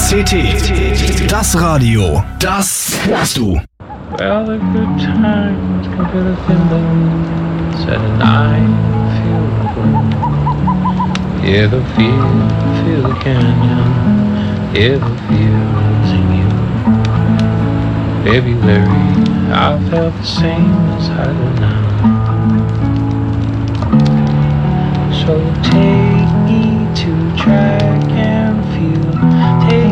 CT, das Radio, das hörst du. Well, the good times can feel the thin said and I feel the cold. Hear the feel the canyon, hear the fields in you. February, I felt the same as I do now.